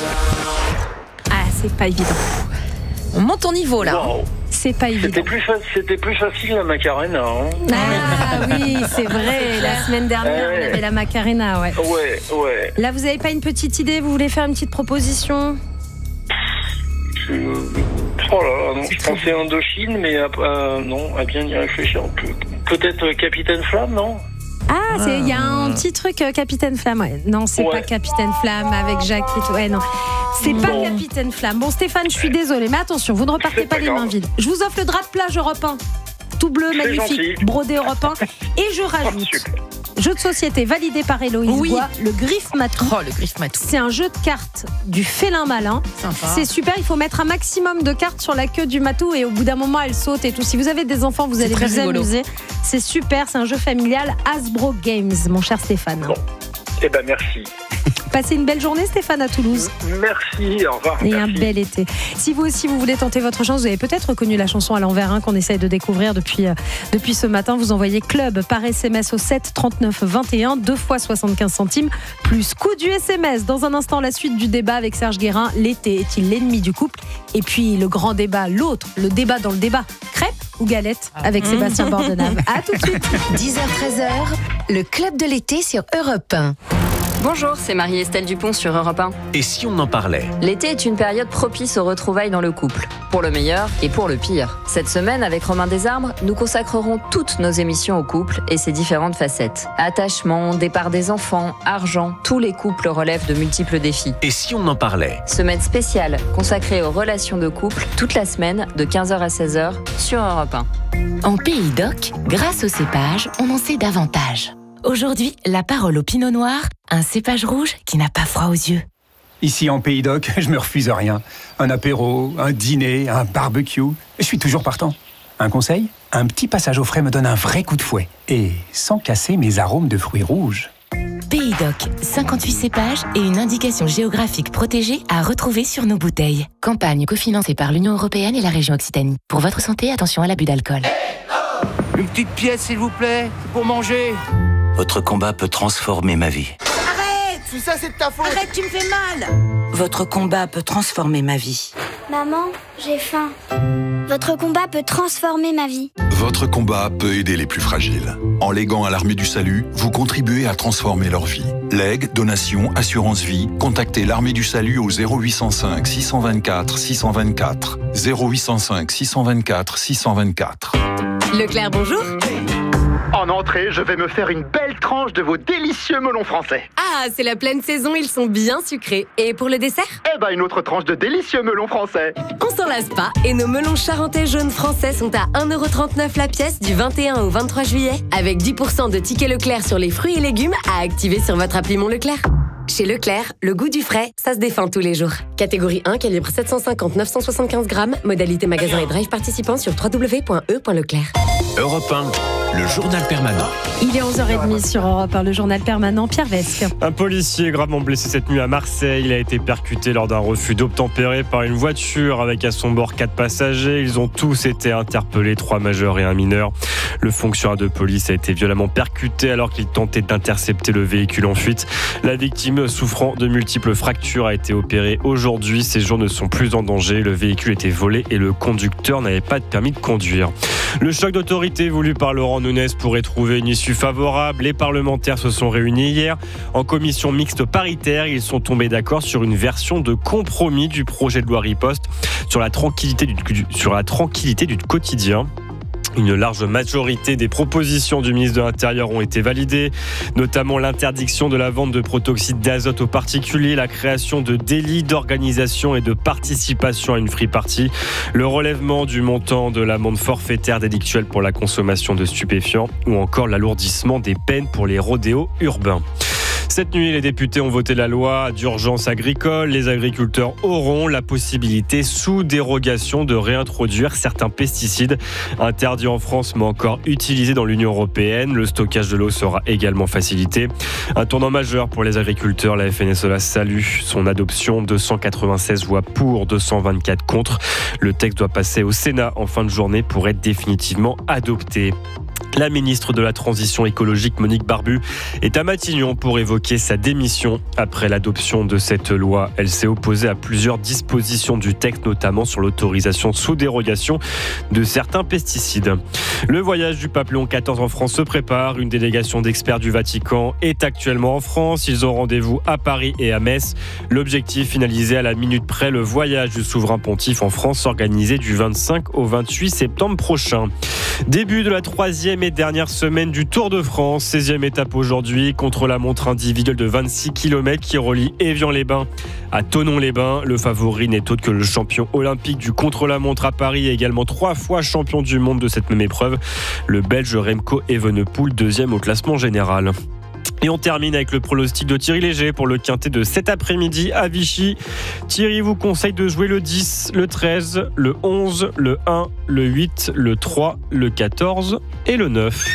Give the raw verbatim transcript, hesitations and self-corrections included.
Ah, c'est pas évident. On monte en niveau là. Wow. C'est pas évident. C'était plus, fa- c'était plus facile la Macarena. Hein. Ah oui, c'est vrai. La semaine dernière, Ouais. on avait la Macarena, ouais. Ouais, ouais. Là, vous avez pas une petite idée? Vous voulez faire une petite proposition? Je... Oh là là, non, je pensais à Indochine, mais à, à- non, à bien y réfléchir. Pe- Peut-être euh, Capitaine Flamme, non? Ah, c'est- il y a un petit truc euh, Capitaine Flamme. Ouais. Non, c'est Ouais. pas Capitaine Flamme avec Jacques et tout. Ouais, non. C'est pas Bon. Capitaine Flamme. Bon, Stéphane, je suis désolée, mais attention, vous ne repartez C'est pas pas les grave. mains vides. Je vous offre le drap de plage Europe un. Tout bleu, C'est magnifique, gentil. brodé Europe un. Et je Oh, rajoute, super. jeu de société validé par Héloïse Oui. Bois, le griffe matou. Oh, le griffe matou. C'est un jeu de cartes du félin malin. Sympa. C'est super, il faut mettre un maximum de cartes sur la queue du matou et au bout d'un moment elle saute et tout. Si vous avez des enfants, vous C'est allez très vous rigolo. amuser. C'est super, c'est un jeu familial Hasbro Games, mon cher Stéphane. Bon. Eh ben merci. Passez une belle journée Stéphane à Toulouse. Merci, au revoir. Et merci. un bel été. Si vous aussi vous voulez tenter votre chance, vous avez peut-être reconnu la chanson à l'envers hein, qu'on essaye de découvrir depuis, euh, depuis ce matin. Vous envoyez club par S M S au sept trente-neuf vingt et un, deux fois soixante-quinze centimes, plus coût du S M S. Dans un instant, la suite du débat avec Serge Guérin. L'été est-il l'ennemi du couple? Et puis le grand débat, l'autre, le débat dans le débat. Crêpes ou galettes avec Sébastien Bordenave. À tout de suite. dix heures treize heures, le club de l'été sur Europe un. Bonjour, c'est Marie-Estelle Dupont sur Europe un. Et si on en parlait? L'été est une période propice aux retrouvailles dans le couple, pour le meilleur et pour le pire. Cette semaine, avec Romain Desarbres, nous consacrerons toutes nos émissions au couple et ses différentes facettes. Attachement, départ des enfants, argent, tous les couples relèvent de multiples défis. Et si on en parlait? Semaine spéciale consacrée aux relations de couple, toute la semaine, de quinze heures à seize heures, sur Europe un. En Pays d'Oc, grâce au cépage, on en sait davantage. Aujourd'hui, la parole au pinot noir, un cépage rouge qui n'a pas froid aux yeux. Ici en Pays d'Oc, je me refuse rien. Un apéro, un dîner, un barbecue, je suis toujours partant. Un conseil? Un petit passage au frais me donne un vrai coup de fouet. Et sans casser mes arômes de fruits rouges. Pays d'Oc, cinquante-huit cépages et une indication géographique protégée à retrouver sur nos bouteilles. Campagne cofinancée par l'Union européenne et la région Occitanie. Pour votre santé, attention à l'abus d'alcool. Une petite pièce, s'il vous plaît, pour manger. Votre combat peut transformer ma vie. Arrête! Tout ça, c'est de ta faute. Arrête, tu me fais mal. Votre combat peut transformer ma vie. Maman, j'ai faim. Votre combat peut transformer ma vie. Votre combat peut aider les plus fragiles. En léguant à l'Armée du Salut, vous contribuez à transformer leur vie. Legs, donations, assurance vie, contactez l'Armée du Salut au zéro huit cent cinq six cent vingt-quatre six cent vingt-quatre. zéro huit cent cinq six cent vingt-quatre six cent vingt-quatre. Leclerc, bonjour. En entrée, je vais me faire une belle tranche de vos délicieux melons français. Ah, c'est la pleine saison, ils sont bien sucrés. Et pour le dessert? Eh ben, une autre tranche de délicieux melons français. On s'en lasse pas et nos melons charentais jaunes français sont à un euro trente-neuf la pièce du vingt et un au vingt-trois juillet avec dix pour cent de tickets Leclerc sur les fruits et légumes à activer sur votre appli Mon Leclerc. Chez Leclerc, le goût du frais, ça se défend tous les jours. Catégorie un, calibre sept cent cinquante neuf cent soixante-quinze grammes, modalité magasin et drive participant sur w w w point e point leclerc. Europe un, le journal permanent. Il est onze heures trente sur Europe un, le journal permanent. Pierre Vesque. Un policier gravement blessé cette nuit à Marseille. Il a été percuté lors d'un refus d'obtempérer par une voiture avec à son bord quatre passagers. Ils ont tous été interpellés, trois majeurs et un mineur. Le fonctionnaire de police a été violemment percuté alors qu'il tentait d'intercepter le véhicule en fuite. La victime, souffrant de multiples fractures, a été opérée aujourd'hui. Ses jours ne sont plus en danger. Le véhicule était volé et le conducteur n'avait pas de permis de conduire. Le choc d'autorité voulu par Laurent Nunez pourrait trouver une issue favorable. Les parlementaires se sont réunis hier en commission mixte paritaire. Ils sont tombés d'accord sur une version de compromis du projet de loi riposte sur la tranquillité du, sur la tranquillité du quotidien. Une large majorité des propositions du ministre de l'Intérieur ont été validées, notamment l'interdiction de la vente de protoxyde d'azote aux particuliers, la création de délits d'organisation et de participation à une free party, le relèvement du montant de l'amende forfaitaire délictuelle pour la consommation de stupéfiants ou encore l'alourdissement des peines pour les rodéos urbains. Cette nuit, les députés ont voté la loi d'urgence agricole. Les agriculteurs auront la possibilité, sous dérogation, de réintroduire certains pesticides interdits en France mais encore utilisés dans l'Union européenne. Le stockage de l'eau sera également facilité. Un tournant majeur pour les agriculteurs. La F N S E A salue son adoption. deux cent quatre-vingt-seize voix pour, deux cent vingt-quatre contre. Le texte doit passer au Sénat en fin de journée pour être définitivement adopté. La ministre de la Transition écologique, Monique Barbu, est à Matignon pour évoquer sa démission après l'adoption de cette loi. Elle s'est opposée à plusieurs dispositions du texte, notamment sur l'autorisation sous dérogation de certains pesticides. Le voyage du pape Léon quatorze en France se prépare. Une délégation d'experts du Vatican est actuellement en France. Ils ont rendez-vous à Paris et à Metz. L'objectif, finaliser à la minute près le voyage du souverain pontife en France, organisé du vingt-cinq au vingt-huit septembre prochain. Début de la troisième et dernière semaine du Tour de France. seizième étape aujourd'hui, contre la montre individuelle de vingt-six kilomètres qui relie Évian-les-Bains à Thonon-les-Bains. Le favori n'est autre que le champion olympique du contre-la-montre à Paris et également trois fois champion du monde de cette même épreuve, le Belge Remco Evenepoel, deuxième au classement général. Et on termine avec le pronostic de Thierry Léger pour le quintet de cet après-midi à Vichy. Thierry vous conseille de jouer le dix, le treize, le onze, le un, le huit, le trois, le quatorze et le neuf.